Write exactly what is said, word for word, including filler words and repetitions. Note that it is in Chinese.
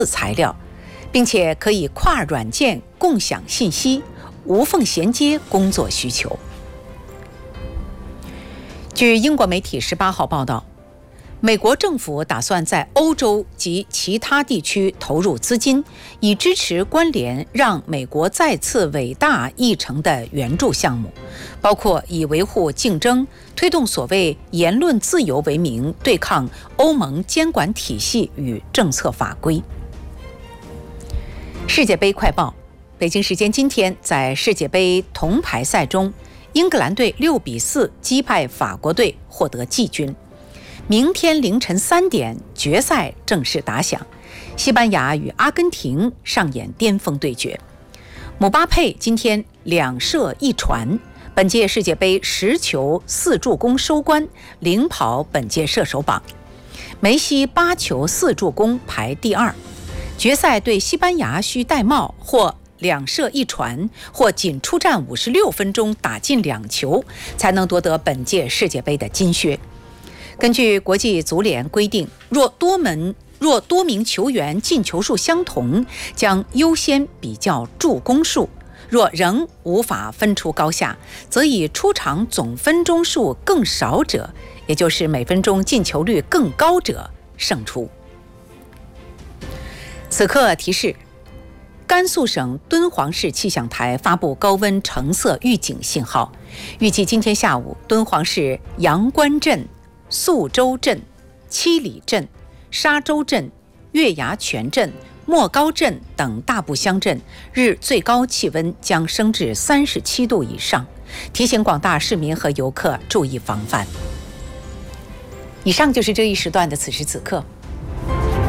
材料，并且可以跨软件共享信息，无缝衔接工作需求。据英国媒体十八号报道，美国政府打算在欧洲及其他地区投入资金，以支持关联让美国再次伟大议程的援助项目，包括以维护竞争、推动所谓言论自由为名对抗欧盟监管体系与政策法规。世界杯快报：北京时间今天，在世界杯铜牌赛中，英格兰队六比四击败法国队，获得季军。明天凌晨三点，决赛正式打响，西班牙与阿根廷上演巅峰对决。姆巴佩今天两射一传，本届世界杯十球四助攻收官，领跑本届射手榜。梅西八球四助攻排第二。决赛对西班牙需戴帽或两射一传，或仅出战五十六分钟打进两球，才能夺得本届世界杯的金靴。根据国际足联规定，若多门若多名球员进球数相同，将优先比较助攻数；若仍无法分出高下，则以出场总分钟数更少者，也就是每分钟进球率更高者胜出。此刻提示：甘肃省敦煌市气象台发布高温橙色预警信号，预计今天下午，敦煌市阳关镇、肃州镇、七里镇、沙洲镇、月牙泉镇、莫高镇等大部乡镇日最高气温将升至三十七度以上，提醒广大市民和游客注意防范。以上就是这一时段的此时此刻。